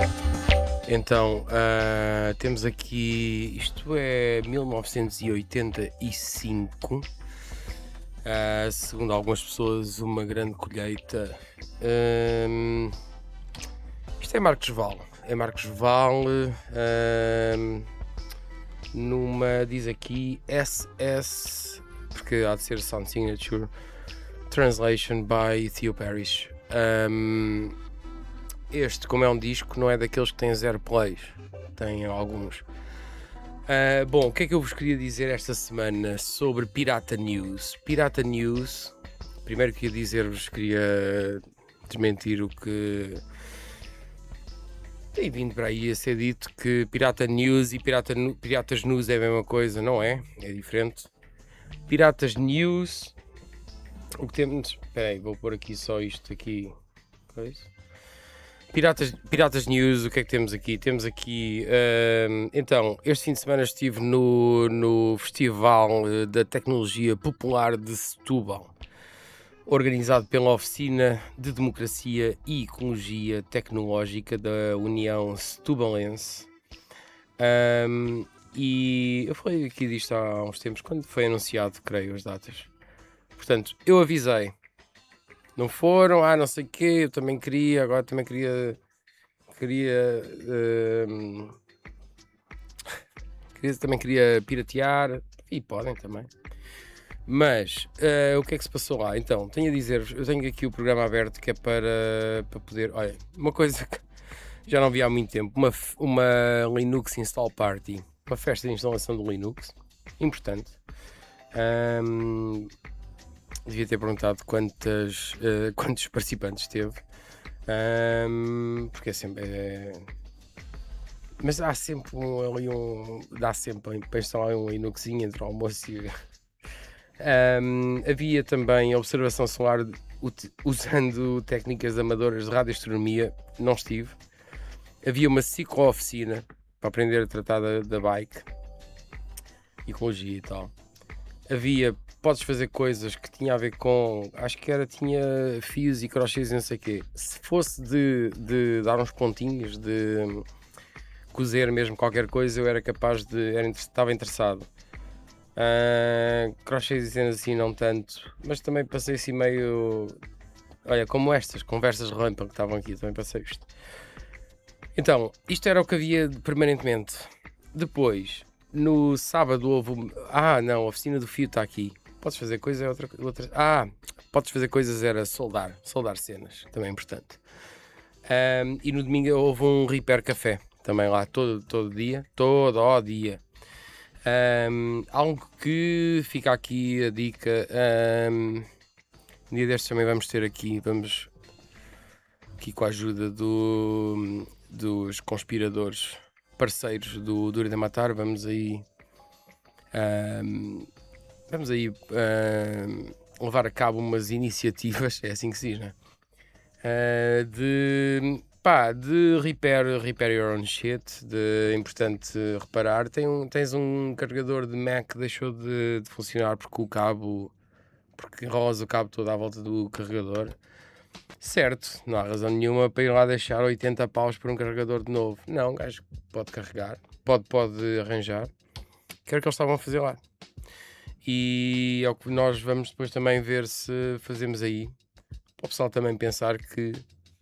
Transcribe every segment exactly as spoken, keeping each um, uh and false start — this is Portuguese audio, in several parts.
Então, ah, temos aqui, isto é mil novecentos e oitenta e cinco, ah, segundo algumas pessoas, uma grande colheita. Ahm, isto é Marcos Vale, é Marcos Vale, ahm, numa, diz aqui, S S, porque há de ser Sound Signature, Translation by Theo Parrish. Ahm, Este, como é um disco, não é daqueles que têm zero plays, tem alguns. Ah, bom, o que é que eu vos queria dizer esta semana sobre Pirata News? Pirata News, primeiro queria dizer-vos, queria desmentir o que tem vindo para aí a ser dito, que Pirata News e Pirata, Piratas News é a mesma coisa, não é? É diferente. Piratas News, o que temos... Espera aí, vou pôr aqui só isto aqui. Coisa. Piratas, Piratas News, o que é que temos aqui? Temos aqui, hum, então, este fim de semana estive no, no Festival eh, da Tecnologia Popular de Setúbal, organizado pela Oficina de Democracia e Ecologia Tecnológica da União Setubalense. Hum, e eu falei aqui disto há uns tempos, quando foi anunciado, creio, as datas. Portanto, eu avisei. Não foram, ah, não sei o quê, eu também queria, agora também queria, queria, hum, queria também queria piratear, e podem também. Mas, uh, o que é que se passou lá? Então, tenho a dizer-vos, eu tenho aqui o programa aberto que é para, para poder, olha, uma coisa que já não vi há muito tempo, uma, uma Linux Install Party, uma festa de instalação do Linux, importante. Um, Devia ter perguntado quantas, uh, quantos participantes teve. Um, porque é sempre. É... Mas há sempre um, ali um. Dá sempre para instalar um Linuxinho entre o almoço e. Um, havia também observação solar usando técnicas amadoras de radioastronomia. Não estive. Havia uma ciclo-oficina para aprender a tratar da, da bike, ecologia e tal. Havia, podes fazer coisas que tinha a ver com, acho que era, tinha fios e crochês e não sei o quê. Se fosse de, de dar uns pontinhos, de cozer mesmo qualquer coisa, eu era capaz de, era, estava interessado. Uh, crochês e cenas assim não tanto, mas também passei assim meio, olha, como estas, conversas relâmpago que estavam aqui, também passei isto. Então, isto era o que havia permanentemente. Depois... No sábado houve... Ah, não, a oficina do fio está aqui. Podes fazer coisas, é outra, outra... Ah, podes fazer coisas, era soldar. Soldar cenas, também é importante. Um, e no domingo houve um Repair Café, também lá, todo, todo dia. Todo o dia. Um, algo que fica aqui a dica... Um, um dia destes também vamos ter aqui... Vamos... Aqui com a ajuda do, dos conspiradores... parceiros do Duro de Matar, vamos aí um, vamos aí um, levar a cabo umas iniciativas, é assim que se diz, né? Uh, de pá, de repair, repair your own shit, de, é importante reparar, Tem um, tens um carregador de Mac que deixou de, de funcionar porque o cabo, porque enrolas o cabo todo à volta do carregador. Certo, não há razão nenhuma para ir lá deixar oitenta paus por um carregador de novo. Não, o gajo pode carregar, pode, pode arranjar. Que era o que eles estavam a fazer lá. E é o que nós vamos depois também ver se fazemos aí. Para o pessoal também pensar que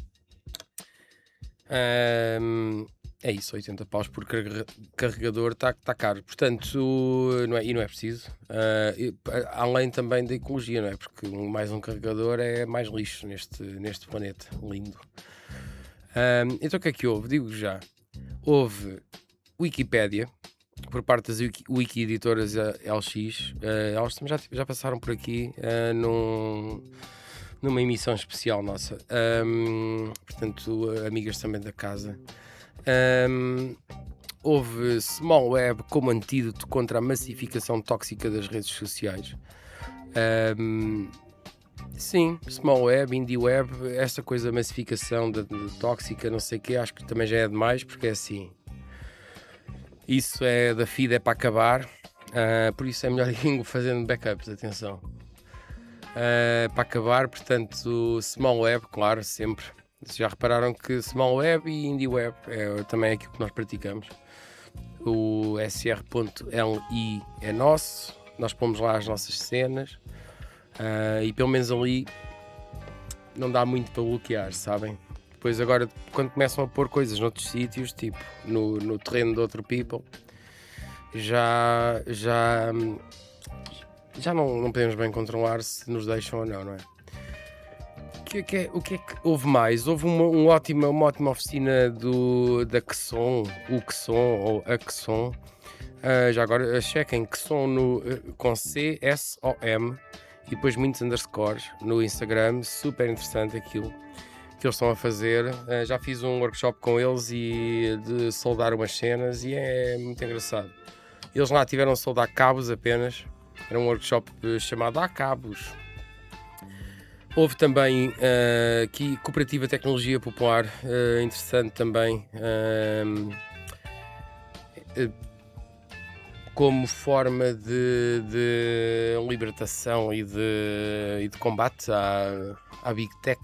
hum, é isso, oitenta paus por carregador está tá caro. Portanto, não é, e não é preciso. Uh, e, além também da ecologia, não é? Porque mais um carregador é mais lixo neste, neste planeta lindo. Um, então o que é que houve? Digo já. Houve Wikipédia, por parte das Wiki, Wiki Editoras L X. Uh, elas também já, já passaram por aqui uh, num... numa emissão especial nossa, um, portanto, amigas também da casa. Um, houve Small Web como antídoto contra a massificação tóxica das redes sociais. Um, sim, Small Web, Indie Web, esta coisa, massificação de, de tóxica, não sei o quê, acho que também já é demais, porque é assim, isso é da feed, é para acabar, uh, por isso é melhor ir fazendo backups, atenção. Uh, para acabar, portanto, Small Web, claro, sempre. Já repararam que Small Web e Indie Web é também aquilo que nós praticamos. O S R ponto L I é nosso, nós pomos lá as nossas cenas uh, e pelo menos ali não dá muito para bloquear, sabem? Depois agora, quando começam a pôr coisas noutros sítios, tipo no, no terreno de outro people, já, já, já não, não podemos bem controlar se nos deixam ou não, não é? O que é que, é, o que, é que houve mais? Houve uma, um ótima, uma ótima oficina do, da Queson, o Queson ou a Queson. Uh, já agora, uh, chequem Queson no, uh, com C S O M e depois muitos underscores no Instagram. Super interessante aquilo que eles estão a fazer. Uh, já fiz um workshop com eles e de soldar umas cenas e é muito engraçado. Eles lá tiveram a soldar cabos apenas. Era um workshop chamado A Cabos. Houve também uh, aqui Cooperativa Tecnologia Popular, uh, interessante também, uh, uh, como forma de, de libertação e de, e de combate à, à Big Tech.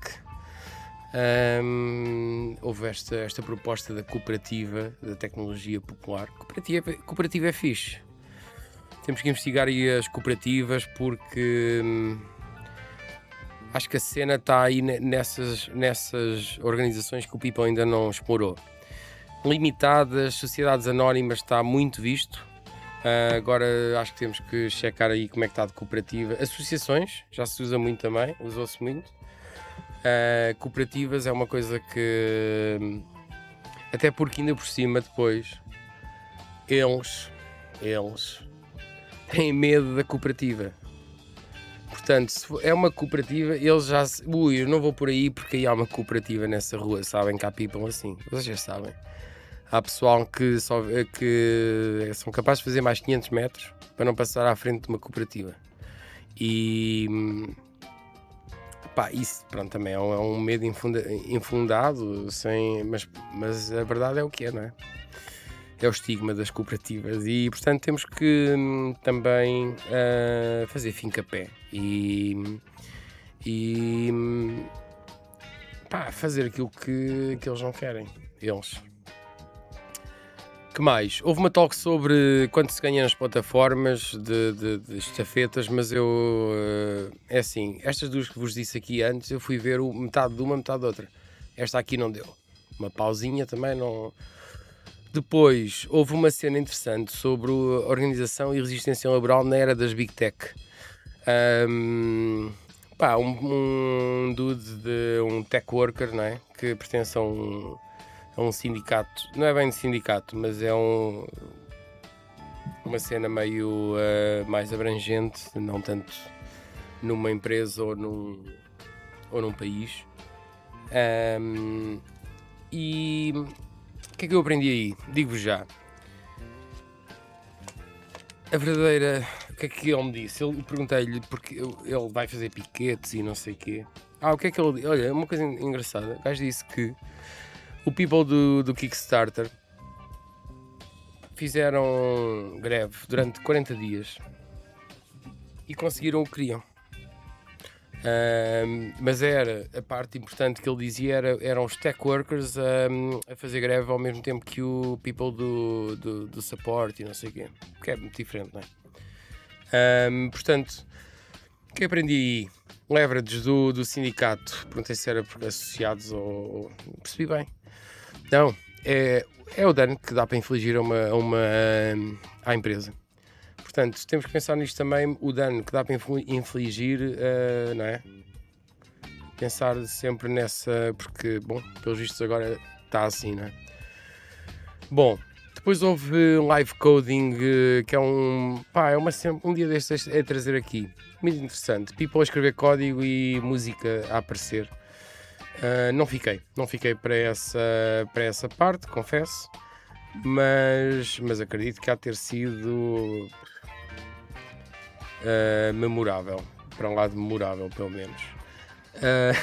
Um, houve esta, esta proposta da Cooperativa da Tecnologia Popular. Cooperativa, cooperativa é fixe. Temos que investigar aí as cooperativas porque... Um, acho que a cena está aí nessas, nessas organizações que o People ainda não explorou. Limitadas, sociedades anónimas está muito visto. Uh, agora acho que temos que checar aí como é que está de cooperativa. Associações, já se usa muito também, usou-se muito. Uh, cooperativas é uma coisa que... Até porque ainda por cima depois, eles, eles têm medo da cooperativa. Portanto, se é uma cooperativa, eles já... Ui, eu não vou por aí porque aí há uma cooperativa nessa rua, sabem que há people assim, vocês já sabem. Há pessoal que, só, que são capazes de fazer mais quinhentos metros para não passar à frente de uma cooperativa. E... pá, isso pronto, também é um, é um medo infunda, infundado, sem, mas, mas a verdade é o que é, não é? É o estigma das cooperativas e, portanto, temos que hum, também uh, fazer fim-capé e, e pá, fazer aquilo que, que eles não querem, eles. Que mais? Houve uma talk sobre quanto se ganha nas plataformas de, de, de estafetas, mas eu, uh, é assim, estas duas que vos disse aqui antes, eu fui ver o, metade de uma, metade da outra. Esta aqui não deu. Uma pausinha também não... Depois, houve uma cena interessante sobre a organização e resistência laboral na era das Big Tech. Um, pá, um, um dude, de, um tech worker, não é? Que pertence a um, a um sindicato, não é bem de sindicato, mas é um, uma cena meio uh, mais abrangente, não tanto numa empresa ou num, ou num país. Um, e... O que é que eu aprendi aí? Digo-vos já. A verdadeira... O que é que ele me disse? Eu perguntei-lhe porque ele vai fazer piquetes e não sei o quê. Ah, o que é que ele... Olha, uma coisa engraçada. O gajo disse que o people do, do Kickstarter fizeram greve durante quarenta dias e conseguiram o que queriam. Um, mas era, a parte importante que ele dizia era, eram os tech workers um, a fazer greve ao mesmo tempo que o people do, do, do support e não sei o quê, que é muito diferente, não é? Um, portanto, o que aprendi aí? Leverage do, do sindicato, perguntei se era porque associados ou... percebi bem. Não, é, é o dano que dá para infligir a uma, a uma, à empresa. Portanto, temos que pensar nisto também, o dano que dá para infligir, uh, não é? Pensar sempre nessa, porque, bom, pelos vistos agora está assim, não é? Bom, depois houve live coding, uh, que é um, pá, é uma sempre, um dia destes é trazer aqui, muito interessante, people a escrever código e música a aparecer. Uh, não fiquei, não fiquei para essa, para essa parte, confesso, mas, mas acredito que há de ter sido... Uh, memorável, para um lado memorável pelo menos. Uh...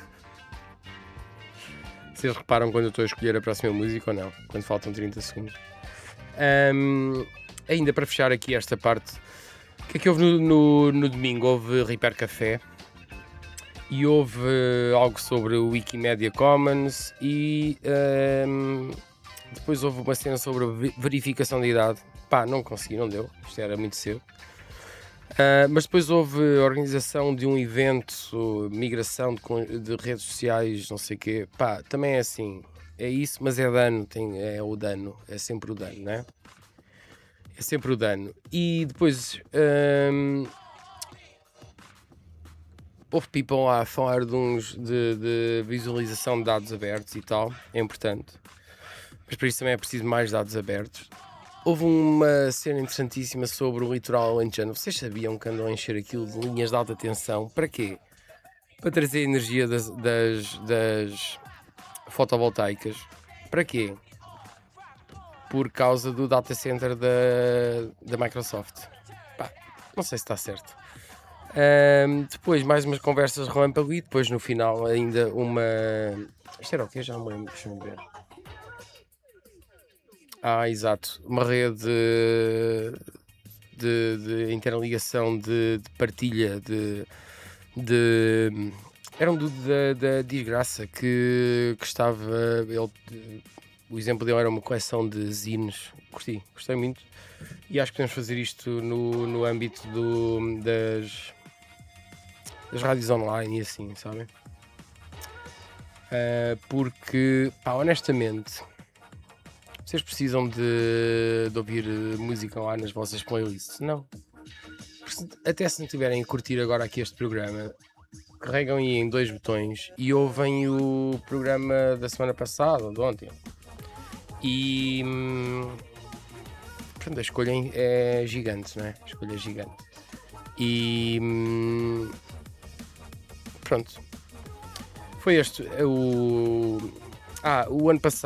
Vocês reparam quando eu estou a escolher a próxima música ou não? Quando faltam trinta segundos. Um... Ainda para fechar aqui esta parte, o que é que houve no, no, no domingo? Houve Repair Café e houve uh, algo sobre o Wikimedia Commons e um, depois houve uma cena sobre a verificação de idade. Pá, não consegui, não deu, isto era muito cedo. Uh, mas depois houve a organização de um evento, migração de, de redes sociais, não sei o quê. Pá, também é assim, é isso, mas é dano, tem, é o dano, é sempre o dano, né? É sempre o dano. E depois um, houve people lá a falar de uns de, de visualização de dados abertos e tal, é importante. Mas para isso também é preciso mais dados abertos. Houve uma cena interessantíssima sobre o litoral alentejano. Vocês sabiam que andam a encher aquilo de linhas de alta tensão? Para quê? Para trazer energia das, das, das fotovoltaicas. Para quê? Por causa do data center da, da Microsoft. Pá, não sei se está certo. Um, depois mais umas conversas relâmpago e depois no final ainda uma... Isto era o quê? Já não me lembro, deixa-me ver. Ah, exato. Uma rede de, de interligação, de, de partilha, de, de... Era um dude da, da desgraça que, que estava... Ele, o exemplo dele era uma coleção de zines. Gostei, gostei muito. E acho que podemos fazer isto no, no âmbito do, das, das rádios online e assim, sabem? Uh, porque, pá, honestamente... Vocês precisam de, de ouvir música lá nas vossas playlists? Não. Até se não tiverem a curtir agora aqui este programa, carregam aí em dois botões e ouvem o programa da semana passada ou de ontem. E hum, portanto, a escolha é gigante, não é? A escolha é gigante. E hum, pronto. Foi este o. Ah, o ano passado.